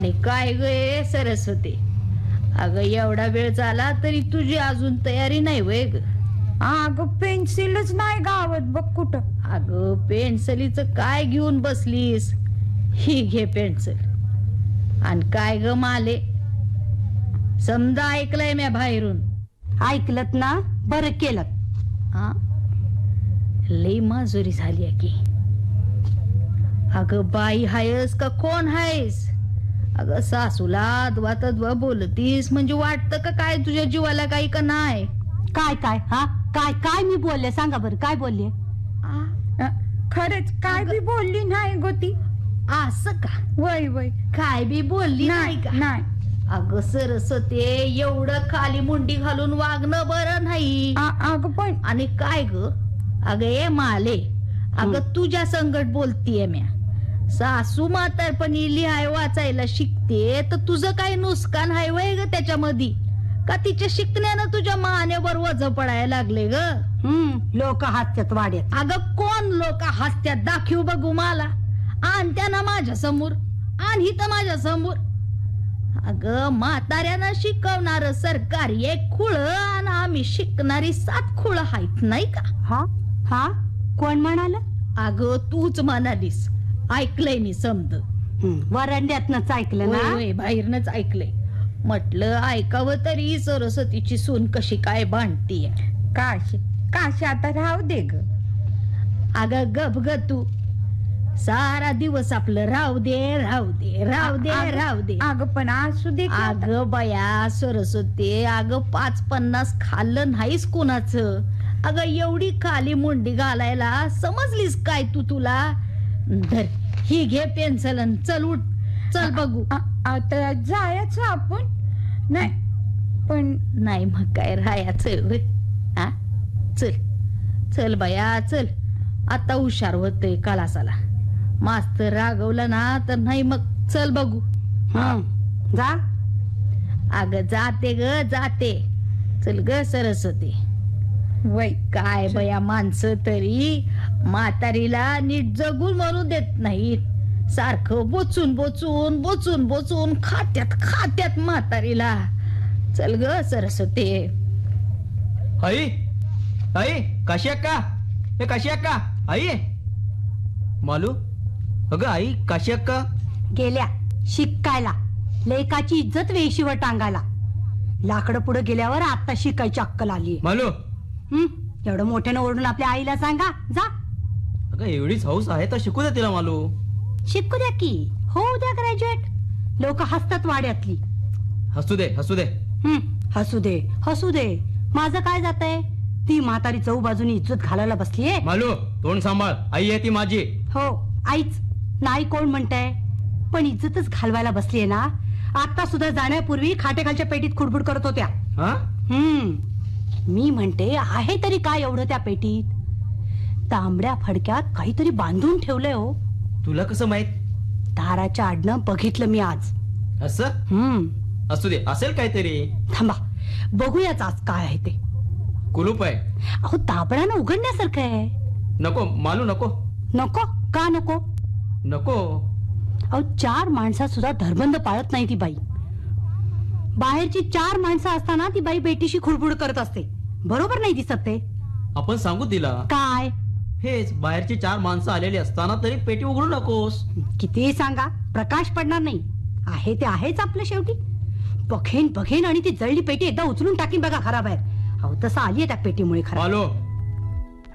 आणि काय ग सरस्वती, अगं एवढा वेळ झाला तरी तुझी अजून तयारी नाही वय ग? अगं पेन्सिलच नाही गावात बघ कुठं. अगं पेन्सिलीचं काय घेऊन बसलीस? ही घे पेन्सिल. आणि काय ग माले, समजा ऐकलंय म्या बाहेरून. ऐकलत ना, बरं केलं. हा, लई माजुरी झाली आहे की. अगं बाई हायस का कोण हायस? अगं सासूला अदवा तद्वा बोलतीस म्हणजे वाटतं का काय तुझ्या जीवाला काही का नाही? काय काय हा काय काय मी बोलले सांगा बरं, काय बोलले? खरंच काय बी बोलली नाही गोती. असं का? वय वय काय बी बोलली नाही का? नाही. अगं सरस्वती, एवढं खाली मुंडी घालून वागणं बरं नाही. अगं पण आणि काय ग, अगं ए माले, अगं तुझ्या संगट बोलतीये म्या. सासू म्हातारपणी लिहाय वाचायला शिकते तर तुझं काय नुकसान हाय वय ग त्याच्यामध्ये? का तिच्या शिकण्यानं तुझ्या मानेवर वज पडायला लागले ग? लोक हसत्यात वाड्यात. अगं कोण लोक हसत्यात दाखव बघू मला. आण त्यांना माझ्या समोर, आण हिथं माझ्या समोर. अगं म्हाताऱ्यानं शिकवणार सरकार एक खुळ आणि आम्ही शिकणारी 7 खुळ आहेत नाही का? हा हा कोण म्हणाल? अगं तूच म्हणालीस, ऐकलंय मी समज. वरांड्यातनच ऐकलं ना? बाहेरनच ऐकलंय. म्हटलं ऐकावं तरी सरस्वतीची सून कशी काय भांडतीय. काशी काशी आता राहू दे ग. अगं गप ग तू, सारा दिवस आपलं राहू दे राहू दे राहू दे राहू दे. अगं पण असू दे. अगं बया सरस्वती, अगं 5-50 खाल्लं नाहीस कुणाचं. अगं एवढी खाली मुंडी घालायला समजलीस काय तू? तुला धर ही घे पेन्सिल, चल उठ, चल बघू. आता जायचं आपण? नाही पण नाही मग काय राहायचं? हा चल चल बया चल. आता हुशार होतय कलासाला. मास्तर रागवलं ना तर नाही मग चल बघू. जा. अगं जाते ग जाते. चल ग सरस्वती. वय काय बया माणसं तरी म्हातारीला नीट जगून म्हणू देत नाहीत. सारखं बोचून बोचून बोचून बोचून खात्यात म्हातारीला. चल ग सरस्वती. आई आई काशी अक्का, हे काशी अक्का, आई. मालू, अगं आई काशी अक्का गेल्या शिकायला. लेकाची इज्जत वेशीवर टांगायला. लाकडं पुढे गेल्यावर आता शिकायची अक्कल आली. मालू, एवढं मोठ्यानं ओरडून आपल्या आईला सांगा जा. अगं एवढीच हौस आहे तर शिकू दे तिला मालू. शिकू द्या की, होऊ द्या ग्रॅज्युएट. लोक हसतात वाड्यातली. हसू दे हसू दे. हसू दे हसू दे. माझं काय जातंय? ती म्हातारी चौ बाजूनी इज्जत घालायला बसलीये. मालू तोंड सांभाळ, आई आहे ती माझी. हो आईच नाही कोण म्हणताय, पण इज्जतच घालवायला बसलीये ना. आता सुद्धा जाण्यापूर्वी खाटेखालच्या पेटीत खुडबुड करत होत्या. मी म्हणते आहे तरी काय एवढं त्या पेटीत? तांबड्या फडक्यात काहीतरी बांधून ठेवलंय. हो तुला कसं माहित? दाराच्या आडनं बघितलं मी आज. असं? असू दे, असेल काहीतरी. थांबा बघूयाच आज काय आहे ते. कुलूप आहे. अहो दाबडानं उघडण्यासारखं आहे. नको मालू नको. नको का नको? नको. अहो 4 माणसात सुद्धा धरबंद पाळत नाही ती बाई. बाहेरची 4 माणसं असताना ती बाई बेटीशी खुडबुड करत असते. बरोबर नाही दिसत ते? आपण सांगू तिला. काय? हेच बाहेरची 4 माणसं आलेली असताना तरी पेटी उघडू नकोस. किती सांगा प्रकाश पडणार नाही. आहे ते आहेच आपलं शेवटी. बघेन आणि ती जळली पेटी एकदा उचलून टाकीन बघा खराब आहे. अहो तसं आलीये त्या पेटीमुळे खराब. मालो